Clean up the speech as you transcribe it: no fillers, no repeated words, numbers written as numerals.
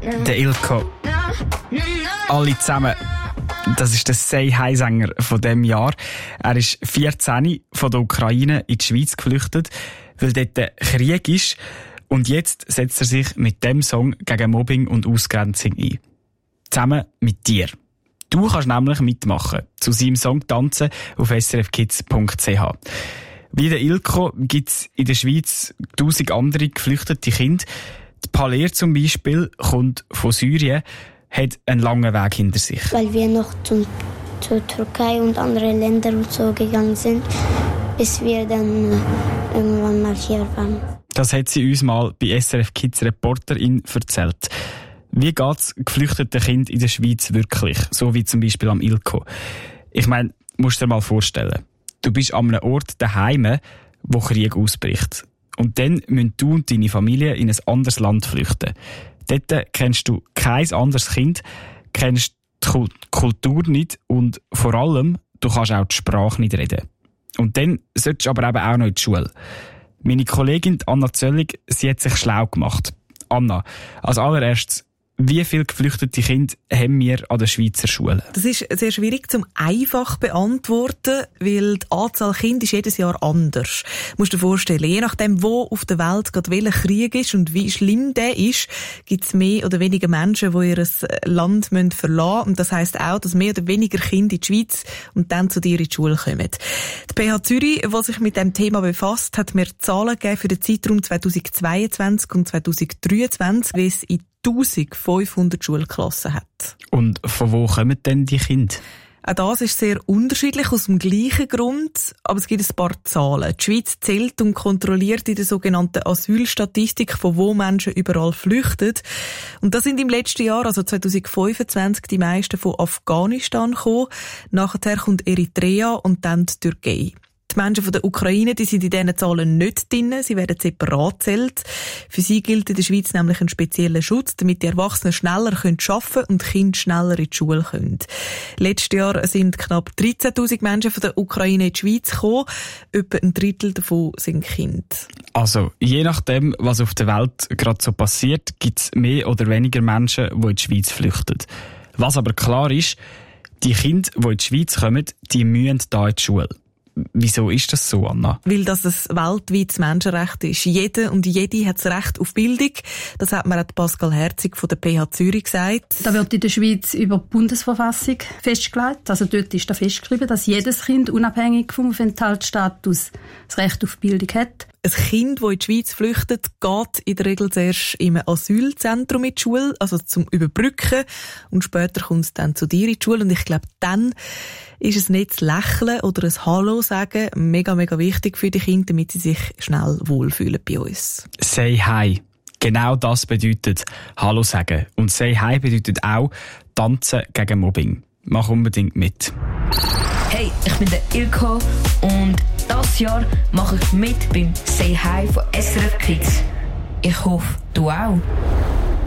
der Ilko. Alle zusammen. Das ist der Say-Hi-Sänger von diesem Jahr. Er ist 14 von der Ukraine in die Schweiz geflüchtet, weil dort der Krieg ist. Und jetzt setzt er sich mit dem Song gegen Mobbing und Ausgrenzung ein. Zusammen mit dir. Du kannst nämlich mitmachen. Zu seinem Song tanzen auf srfkids.ch. Wie der Ilko gibt es in der Schweiz 1000 andere geflüchtete Kinder. Die Paler zum Beispiel kommt von Syrien, hat einen langen Weg hinter sich. Weil wir noch zur Türkei und andere Länder und so gegangen sind, bis wir dann irgendwann mal hier waren. Das hat sie uns mal bei SRF Kids Reporterin erzählt. Wie geht es geflüchteten Kindern in der Schweiz wirklich? So wie zum Beispiel am Ilko. Ich meine, musst dir mal vorstellen, du bist an einem Ort daheim, wo Krieg ausbricht. Und dann müssen du und deine Familie in ein anderes Land flüchten. Dort kennst du kein anderes Kind, kennst die Kultur nicht und vor allem, du kannst auch die Sprache nicht reden. Und dann solltest du aber eben auch noch in die Schule. Meine Kollegin Anna Zöllig, sie hat sich schlau gemacht. Anna, als allererstes, wie viele geflüchtete Kinder haben wir an den Schweizer Schulen? Das ist sehr schwierig zum einfach beantworten, weil die Anzahl Kinder ist jedes Jahr anders. Du musst dir vorstellen, je nachdem, wo auf der Welt gerade welcher Krieg ist und wie schlimm der ist, gibt es mehr oder weniger Menschen, die ihr Land verlassen müssen. Und das heisst auch, dass mehr oder weniger Kinder in die Schweiz und dann zu dir in die Schule kommen. Die PH Zürich, die sich mit dem Thema befasst, hat mir Zahlen gegeben für den Zeitraum 2022 und 2023, wie es in 1500 Schulklassen hat. Und von wo kommen denn die Kinder? Auch das ist sehr unterschiedlich, aus dem gleichen Grund, aber es gibt ein paar Zahlen. Die Schweiz zählt und kontrolliert in der sogenannten Asylstatistik, von wo Menschen überall flüchten. Und das sind im letzten Jahr, also 2025, die meisten von Afghanistan gekommen. Nachher kommt Eritrea und dann die Türkei. Die Menschen von der Ukraine, die sind in diesen Zahlen nicht drin, sie werden separat gezählt. Für sie gilt in der Schweiz nämlich ein spezieller Schutz, damit die Erwachsenen schneller arbeiten können und die Kinder schneller in die Schule können. Letztes Jahr sind knapp 13'000 Menschen von der Ukraine in die Schweiz gekommen. Etwa ein Drittel davon sind Kinder. Also, je nachdem, was auf der Welt gerade so passiert, gibt es mehr oder weniger Menschen, die in die Schweiz flüchten. Was aber klar ist, die Kinder, die in die Schweiz kommen, die müssen hier in die Schule. Wieso ist das so, Anna? Weil das ein weltweites Menschenrecht ist. Jeder und jede hat das Recht auf Bildung. Das hat mir auch Pascal Herzig von der PH Zürich gesagt. Da wird in der Schweiz über die Bundesverfassung festgelegt. Also dort ist da festgeschrieben, dass jedes Kind unabhängig vom Aufenthaltsstatus das Recht auf Bildung hat. Ein Kind, das in die Schweiz flüchtet, geht in der Regel zuerst in ein Asylzentrum in die Schule, also zum Überbrücken. Und später kommt es dann zu dir in die Schule. Und ich glaube, dann ist es nicht das Lächeln oder ein Hallo sagen mega, mega wichtig für die Kinder, damit sie sich schnell wohlfühlen bei uns. Say Hi. Genau das bedeutet Hallo sagen. Und Say Hi bedeutet auch tanzen gegen Mobbing. Mach unbedingt mit. Hey, ich bin der Ilko und dieses Jahr mache ich mit beim Say Hi von SRF Kids. Ich hoffe, du auch.